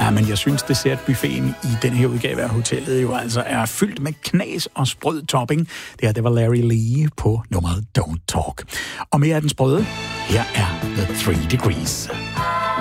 Ja, men jeg synes, dessertbuffeten i den her udgave af hotellet jo altså er fyldt med knas og sprød topping. Det var Larry Lee på nummeret Don't Talk. Og mere af den sprøde, her er The 3 Degrees.